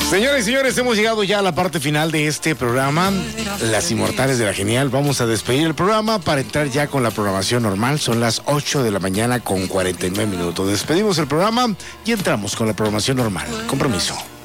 Señores y señores, hemos llegado ya a la parte final de este programa, Las Inmortales de la Genial. Vamos a despedir el programa para entrar ya con la programación normal. Son las 8 de la mañana con 49 minutos. Despedimos el programa y entramos con la programación normal. Compromiso.